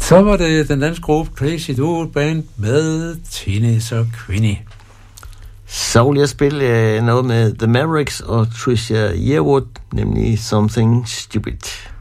Så var det den danske gruppe Crazy Dude Band med Tennis og Queenie. Så vil jeg spille noget med The Mavericks og Trisha Yearwood, nemlig Something Stupid.